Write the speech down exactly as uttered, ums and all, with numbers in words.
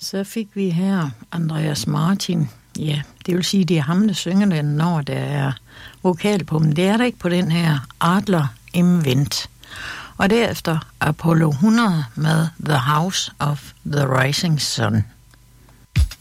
Så fik vi her Andreas Martin. Ja, det vil sige, det er ham, der synger den, når der er vokal på, men det er der ikke på den her Adler im Wind. Og derefter Apollo hundrede med The House of the Rising Sun.